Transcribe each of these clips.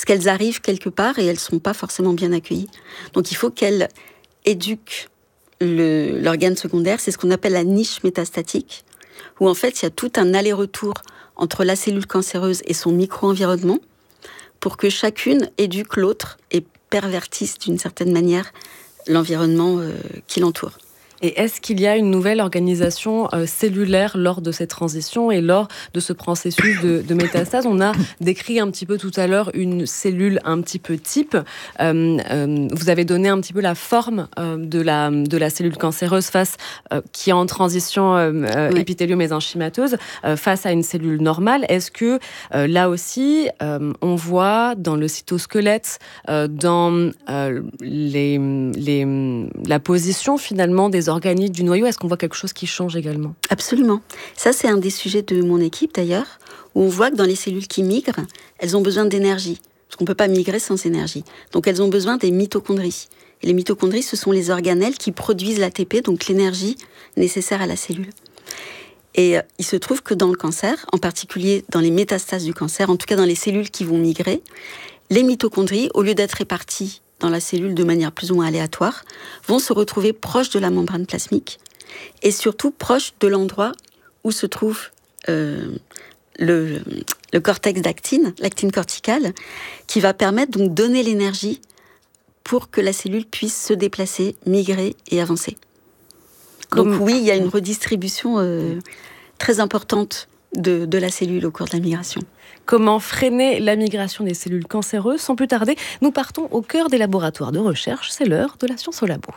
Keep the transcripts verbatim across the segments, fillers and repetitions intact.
qu'elles arrivent quelque part et elles ne sont pas forcément bien accueillies. Donc il faut qu'elles éduquent le, l'organe secondaire, c'est ce qu'on appelle la niche métastatique, où en fait il y a tout un aller-retour entre la cellule cancéreuse et son micro-environnement, pour que chacune éduque l'autre et pervertisse d'une certaine manière l'environnement euh, qui l'entoure. Et est-ce qu'il y a une nouvelle organisation euh, cellulaire lors de cette transition et lors de ce processus de, de métastase? On a décrit un petit peu tout à l'heure une cellule un petit peu type. Euh, euh, vous avez donné un petit peu la forme euh, de, la, de la cellule cancéreuse face, euh, qui est en transition euh, euh, oui. épithélio-mésenchymateuse euh, face à une cellule normale. Est-ce que euh, là aussi, euh, on voit dans le cytosquelette, euh, dans euh, les, les, la position finalement des organiques du noyau, est-ce qu'on voit quelque chose qui change également? Absolument. Ça, c'est un des sujets de mon équipe d'ailleurs, où on voit que dans les cellules qui migrent, elles ont besoin d'énergie. Parce qu'on ne peut pas migrer sans énergie. Donc elles ont besoin des mitochondries. Et les mitochondries, ce sont les organelles qui produisent l'A T P, donc l'énergie nécessaire à la cellule. Et euh, il se trouve que dans le cancer, en particulier dans les métastases du cancer, en tout cas dans les cellules qui vont migrer, les mitochondries, au lieu d'être réparties dans la cellule de manière plus ou moins aléatoire, vont se retrouver proches de la membrane plasmique et surtout proches de l'endroit où se trouve euh, le, le cortex d'actine, l'actine corticale, qui va permettre donc de donner l'énergie pour que la cellule puisse se déplacer, migrer et avancer. Comme... Donc oui, il y a une redistribution euh, très importante de, de la cellule au cours de la migration. Comment freiner la migration des cellules cancéreuses? Sans plus tarder, nous partons au cœur des laboratoires de recherche. C'est l'heure de la science au labo.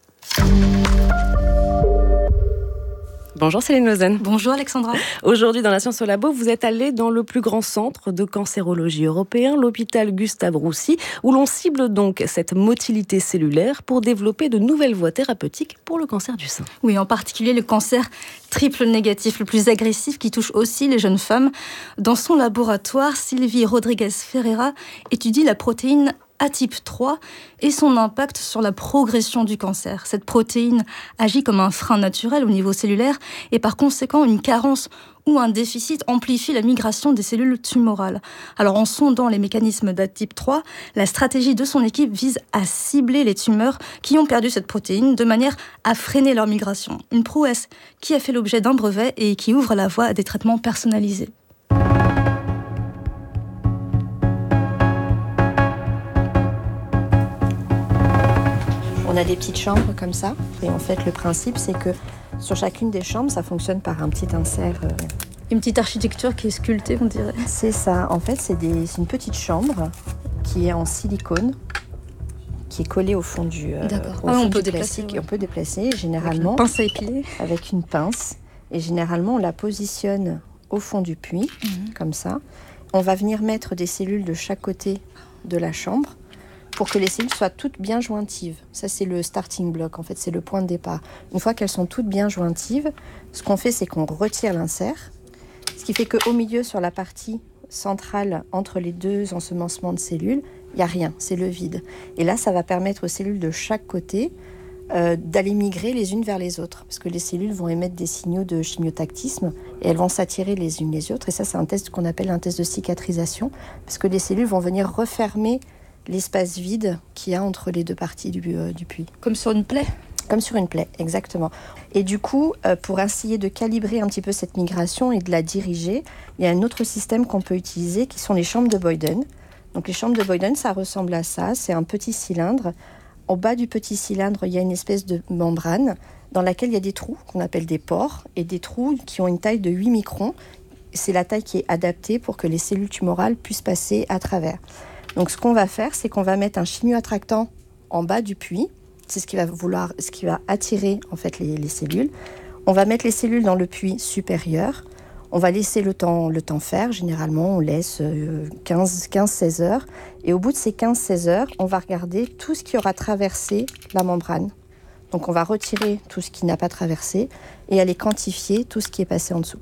Bonjour Céline Lausanne. Bonjour Alexandra. Aujourd'hui dans la science au labo, vous êtes allée dans le plus grand centre de cancérologie européen, l'hôpital Gustave-Roussy, où l'on cible donc cette motilité cellulaire pour développer de nouvelles voies thérapeutiques pour le cancer du sein. Oui, en particulier le cancer triple négatif, le plus agressif qui touche aussi les jeunes femmes. Dans son laboratoire, Sylvie Rodriguez-Ferreira étudie la protéine A type trois et son impact sur la progression du cancer. Cette protéine agit comme un frein naturel au niveau cellulaire et par conséquent une carence ou un déficit amplifie la migration des cellules tumorales. Alors en sondant les mécanismes d'A type trois, la stratégie de son équipe vise à cibler les tumeurs qui ont perdu cette protéine de manière à freiner leur migration. Une prouesse qui a fait l'objet d'un brevet et qui ouvre la voie à des traitements personnalisés. On a des petites chambres comme ça. Et en fait, le principe, c'est que sur chacune des chambres, ça fonctionne par un petit insert. Euh... Une petite architecture qui est sculptée, on dirait. C'est ça. En fait, c'est, des... c'est une petite chambre qui est en silicone, qui est collée au fond du, euh, D'accord. au Ah, fond on du peut plastique. déplacer. Ouais. On peut déplacer, généralement. Avec une pince à épiler. Avec une pince. Et généralement, on la positionne au fond du puits, mmh. comme ça. On va venir mettre des cellules de chaque côté de la chambre, pour que les cellules soient toutes bien jointives. Ça, c'est le starting block, en fait, c'est le point de départ. Une fois qu'elles sont toutes bien jointives, ce qu'on fait, c'est qu'on retire l'insert, ce qui fait qu'au milieu, sur la partie centrale, entre les deux ensemencements de cellules, il n'y a rien, c'est le vide. Et là, ça va permettre aux cellules de chaque côté euh, d'aller migrer les unes vers les autres, parce que les cellules vont émettre des signaux de chimiotactisme et elles vont s'attirer les unes les autres. Et ça, c'est un test qu'on appelle un test de cicatrisation, parce que les cellules vont venir refermer l'espace vide qu'il y a entre les deux parties du, euh, du puits. Comme sur une plaie ? Comme sur une plaie, exactement. Et du coup, euh, pour essayer de calibrer un petit peu cette migration et de la diriger, il y a un autre système qu'on peut utiliser qui sont les chambres de Boyden. Donc les chambres de Boyden, ça ressemble à ça. C'est un petit cylindre. Au bas du petit cylindre, il y a une espèce de membrane dans laquelle il y a des trous qu'on appelle des pores et des trous qui ont une taille de huit microns. C'est la taille qui est adaptée pour que les cellules tumorales puissent passer à travers. Donc, ce qu'on va faire, c'est qu'on va mettre un chimioattractant en bas du puits. C'est ce qui va vouloir, ce qui va attirer en fait les, les cellules. On va mettre les cellules dans le puits supérieur. On va laisser le temps, le temps faire. Généralement, on laisse quinze à seize heures. Et au bout de ces quinze à seize heures, on va regarder tout ce qui aura traversé la membrane. Donc, on va retirer tout ce qui n'a pas traversé et aller quantifier tout ce qui est passé en dessous.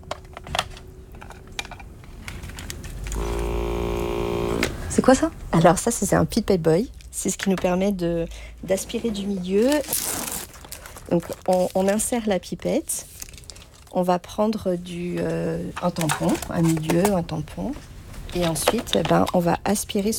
C'est quoi ça ? Alors ça, c'est un pipette boy. C'est ce qui nous permet de, d'aspirer du milieu. Donc, on, on insère la pipette. On va prendre du, euh, un tampon, un milieu, un tampon. Et ensuite, eh ben, on va aspirer